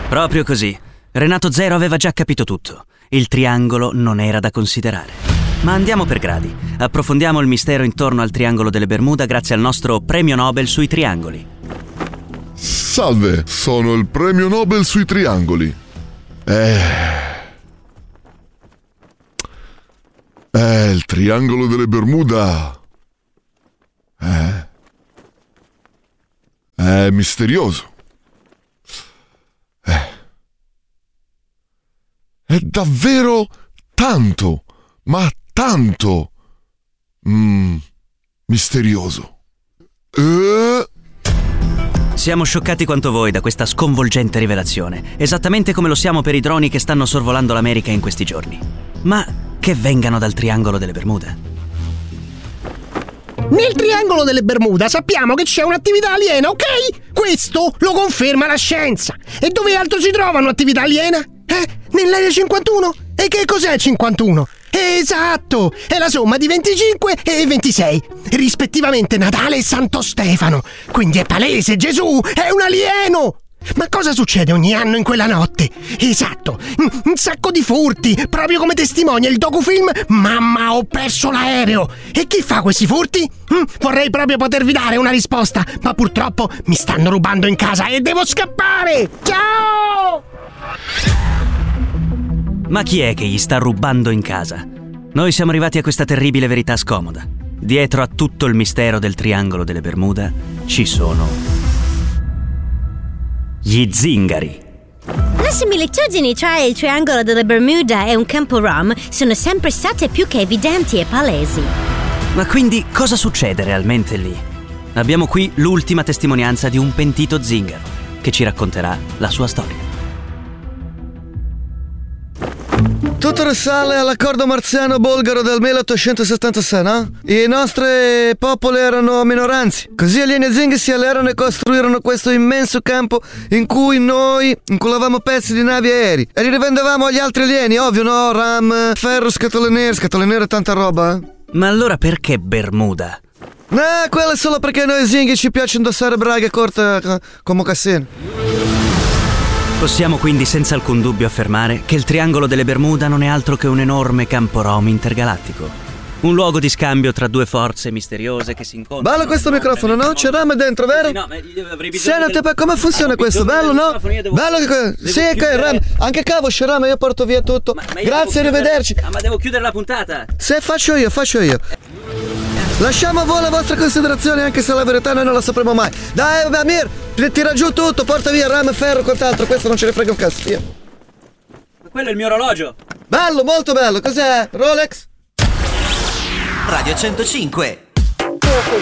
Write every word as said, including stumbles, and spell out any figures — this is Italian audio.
Proprio così. Renato Zero aveva già capito tutto. Il triangolo non era da considerare. Ma andiamo per gradi. Approfondiamo il mistero intorno al triangolo delle Bermuda grazie al nostro premio Nobel sui triangoli. Salve, sono il premio Nobel sui triangoli. Eh... Eh, il triangolo delle Bermuda... Eh... È misterioso. Eh... È davvero tanto, ma tanto... Mm, misterioso. Eh... Siamo scioccati quanto voi da questa sconvolgente rivelazione, esattamente come lo siamo per i droni che stanno sorvolando l'America in questi giorni. Ma che vengano dal triangolo delle Bermuda. Nel triangolo delle Bermuda sappiamo che c'è un'attività aliena, ok? Questo lo conferma la scienza. E dove altro si trova un'attività aliena? Eh? Nell'area cinquantuno? E che cos'è cinquantuno? Esatto, è la somma di venticinque e ventisei, rispettivamente Natale e Santo Stefano. Quindi è palese, Gesù è un alieno! Ma cosa succede ogni anno in quella notte? Esatto, un sacco di furti, proprio come testimonia il docufilm Mamma ho perso l'aereo. E chi fa questi furti? Hm, vorrei proprio potervi dare una risposta, ma purtroppo mi stanno rubando in casa e devo scappare. Ciao! Ma chi è che gli sta rubando in casa? Noi siamo arrivati a questa terribile verità scomoda. Dietro a tutto il mistero del triangolo delle Bermuda ci sono gli zingari. Le similitudini tra il triangolo delle Bermuda e un campo rom sono sempre state più che evidenti e palesi. Ma quindi cosa succede realmente lì? Abbiamo qui l'ultima testimonianza di un pentito zingaro che ci racconterà la sua storia. Tutto risale all'accordo marziano-bulgaro del milleottocentosettantasei, no? I nostri popoli erano minoranze. Così alieni e zingari si allearono e costruirono questo immenso campo in cui noi incullavamo pezzi di navi e aerei e li rivendevamo agli altri alieni, ovvio, no? Ram, ferro, scatole nere, scatole nere e tanta roba, eh? Ma allora perché Bermuda? No, quello è solo perché noi zingari ci piace indossare braghe corte come mocassini. Possiamo quindi senza alcun dubbio affermare che il triangolo delle Bermuda non è altro che un enorme campo rom intergalattico. Un luogo di scambio tra due forze misteriose che si incontrano. Bello questo microfono, no? C'è rame dentro, vero? No, ma avrei bisogno Senti, del... per come funziona questo? Bello, no? Devo... Bello che... Sì, che chiudere... rame. Anche cavo c'è rame, io porto via tutto. Ma, ma Grazie, arrivederci. Ah, ma devo chiudere la puntata. Se faccio io, faccio io. Lasciamo a voi la vostra considerazione, anche se la verità noi non la sapremo mai. Dai, Amir, tira giù tutto, porta via rame, ferro, quant'altro. Questo non ce ne frega un cazzo, via. Ma quello è il mio orologio. Bello, molto bello. Cos'è? Rolex? Radio centocinque.